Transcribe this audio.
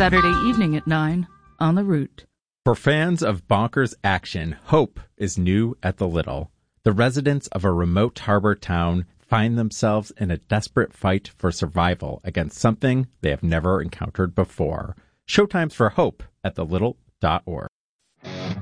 Saturday evening at 9 on The Root. For fans of bonkers action, hope is new at the Little. The residents of a remote harbor town find themselves in a desperate fight for survival against something they have never encountered before. Showtimes for Hope at thelittle.org.